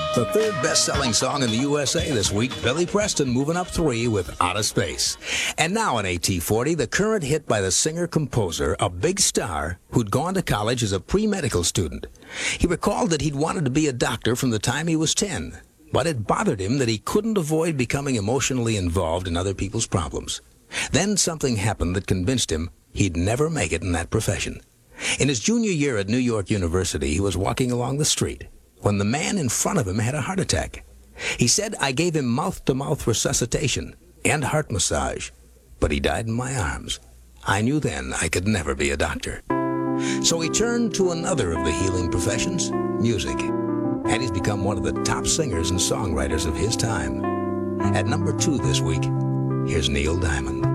The third best-selling song in the USA this week, Billy Preston moving up 3 with Out of Space. And now on AT40, the current hit by the singer-composer, a big star who'd gone to college as a pre-medical student. He recalled that he'd wanted to be a doctor from the time he was 10, but it bothered him that he couldn't avoid becoming emotionally involved in other people's problems. Then something happened that convinced him he'd never make it in that profession. In his junior year at New York University, he was walking along the street when the man in front of him had a heart attack. He said, "I gave him mouth-to-mouth resuscitation and heart massage, but he died in my arms. I knew then I could never be a doctor." So he turned to another of the healing professions, music. And he's become one of the top singers and songwriters of his time. At number 2 this week, here's Neil Diamond.